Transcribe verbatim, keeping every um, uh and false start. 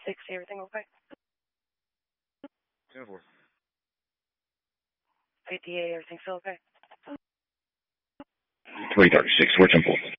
thirty-six, see everything okay? ten four. fifty-eight, everything still okay? three thirty-six, switch and pull.